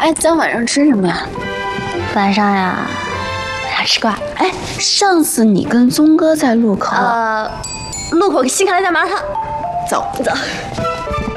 哎，咱晚上吃什么呀？ 晚上呀，我想吃瓜。 哎，上次你跟宗哥在路口， 路口新开了家麻辣烫， 走。